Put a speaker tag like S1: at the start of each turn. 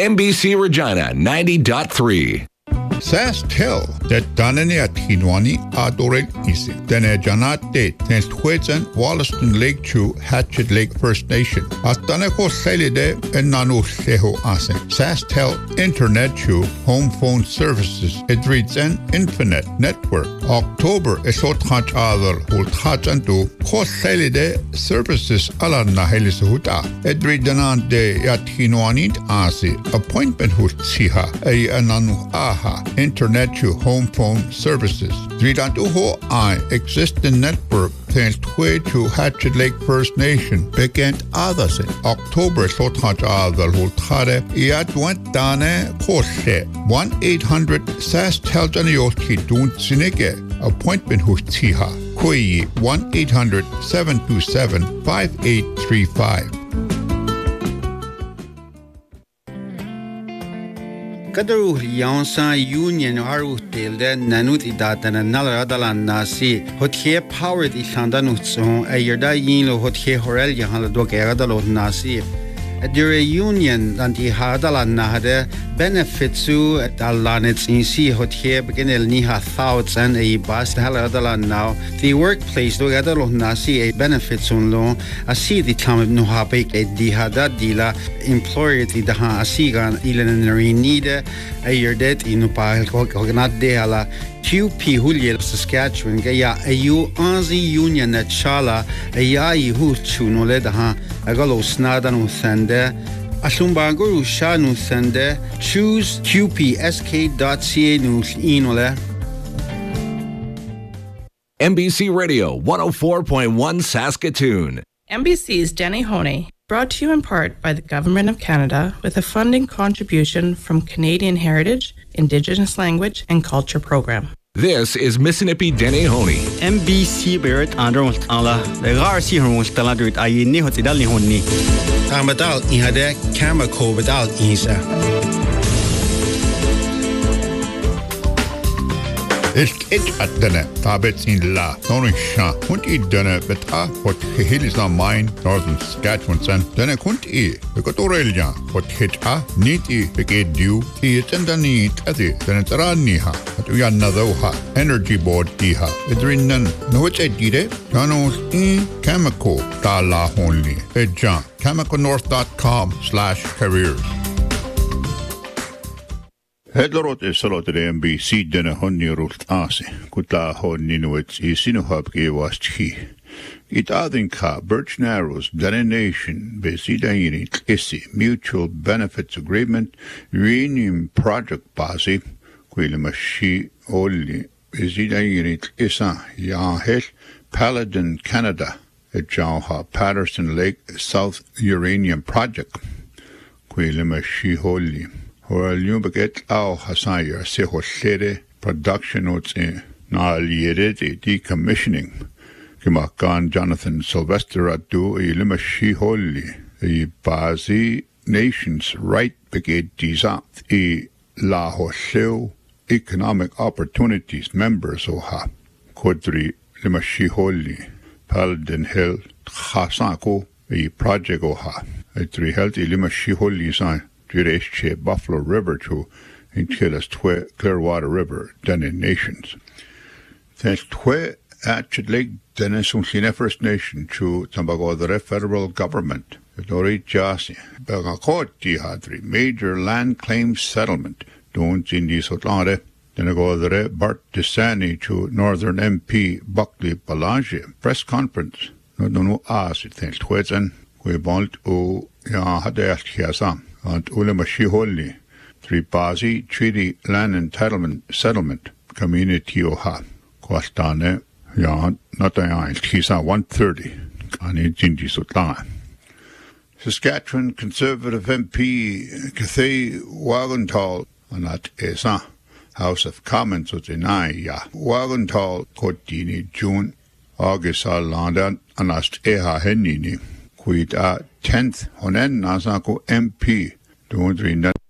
S1: NBC Regina 90.3.
S2: SaskTel that Danani at Hinwani Adorel Isi. Dene Janate Tens Twedzen Wollaston Lake Chu Hatchet Lake First Nation. At Daneko Selide and Nanu Seho Asen. SaskTel Internet Chu Home Phone Services. Edridzen Infinite Network. October Esot Hach Adel Hultachantu Kos Selide Services Alana Helisuta. Edridanan de Yat Hinwanit Asi. Appointment Hutsiha. A Ananu Aha. Internet to home phone services. Dridantuho I existing network thanks to Hatchet Lake First Nation began others in October Sothaj Adal Hultare Iadwent Dane Koshe 1-800 SaskTel Dun Sineke appointment Hustiha Kui 1-800-727-5835.
S3: Kadaru Yansan Union Haru Tilde Nanut Idatana Nalaradalan Nasi Hotie Powered Ishandanutson a Yerda Yinlo Hotie Horel Yahaladok Eradalo Nasi Dure Union Anti Hadalan Nahade Benefitsu at Alanets in Si Hotie Beginel Niha Thoughts and a Bast Haladalan now the workplace do Gadalo Nasi a benefitsun lo a see the time Nuhapik a Dihada Dila employer Daha Asigan Ilanari Nida a Yerdet Inupal Cognat Deala QP Huliel Saskatchewan Gaya a U Anzi Union at Shala a Yai Huchunole Daha a Galo Snadan Sende Ashumbanguru Shanu Sende choose qpsk.ca news inole
S1: NBC Radio 104.1 Saskatoon.
S4: NBC's Jenny Honey, brought to you in part by the Government of Canada with a funding contribution from Canadian Heritage, Indigenous Language and Culture Program.
S1: This is Mississippi Dene Honey.
S5: NBC Barrett Andrew Ala, the Garci Hostaladrit Ayini Hotidali Honi.
S3: Tamadal Ihade Kamako without Isa.
S2: It at denne tabets in la Norisha kunt I denne beta what hill is on mine northern Saskatchewan sen denne kunt I bekotorelja what hit a neat I beged du it and neat adi denne taraniha at uyannadoha energy board diha edrinan no which I did it janos I chemical dala only edja chemicalnorth.com/careers. Hedlorot is salot the NBC denne honni rult ase. Kutla honni nuets I sinuhab gewastchi. It adinka Birch Narrows Dene Nation Besidayini Isi Mutual Benefits Agreement Reunion Project Basi Quilamashi Oli Besidayini Isa Yahel Paladin Canada at Jauha Patterson Lake South Uranium Project Quilamashi Holy. Or Lubaget Au Hasaya Sehosere production notes in Naliere decommissioning. Kimakan Jonathan Sylvester Adu Ilimashi Holy, a Bazi Nations Right Brigade Dizat, a La Hosheo Economic Opportunities Members Oha, Kodri Limashi Holy, Paladin Hill, Khasako, a Project Oha, a 3 Health Limashi Holy sign. Buffalo River to Inchilas Twe Clearwater River, Dene Nations. Thanks Twe Hatchet Lake Dene Sunchine First Nation to Tambagodre Federal Government, Dori Jasi, Belgakot Dihadri, Major Land Claim Settlement, Don't Indi Sotlare, Denegodre Bart Desani to Northern MP Buckley Balage, Press Conference, no As, thanks Twezen, Quebont O Yahadesh Kiasam. And Ulamashi Holy, 3 Bazi Treaty Land Entitlement Settlement Community Oha, Kwastane, Yan, Natayan, Kisa 130, Kani Jinji Sutlan. Saskatchewan Conservative MP Cathay Wagenthal, Anat Esa, House of Commons was denied, Wagenthal Kotini June, August Alanda, Anast Eha Henini. Quid a 10th Honen Nasako MP, 239